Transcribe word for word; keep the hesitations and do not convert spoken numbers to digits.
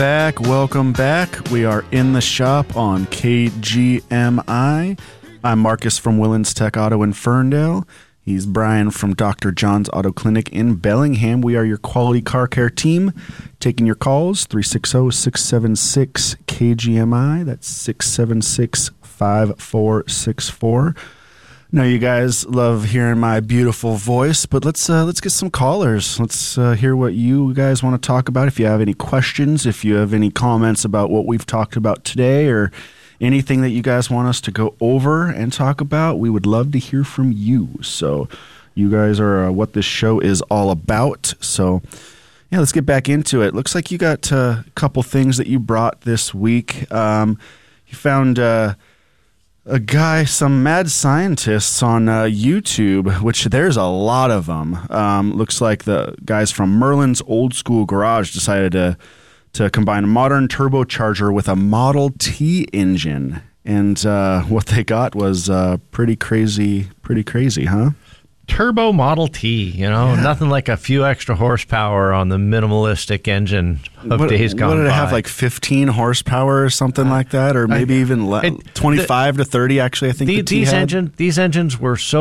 Back, welcome back. We are in the shop on K G M I. I'm Marcus from Willens Tech Auto in Ferndale. He's Brian from Doctor John's Auto Clinic in Bellingham. We are your quality car care team, taking your calls, three six zero, six seven six, K G M I. That's six seven six, five four six four. Now, you guys love hearing my beautiful voice, but let's uh, let's get some callers. Let's uh, hear what you guys want to talk about. If you have any questions, if you have any comments about what we've talked about today, or anything that you guys want us to go over and talk about, we would love to hear from you. So you guys are uh, what this show is all about. So yeah, let's get back into it. Looks like you got uh, a couple things that you brought this week. Um, you found... Uh, A guy, some mad scientists on uh, YouTube, which there's a lot of them. Um, looks like the guys from Merlin's Old School Garage decided to to combine a modern turbocharger with a Model T engine, and uh, what they got was uh, pretty crazy. Pretty crazy, huh? Turbo Model T, you know, yeah. Nothing like a few extra horsepower on the minimalistic engine of what, days gone by. What did it have, like fifteen horsepower or something uh, like that, or maybe I, even le- it, twenty-five the, to thirty? Actually, I think the, the T these had. engine these engines were so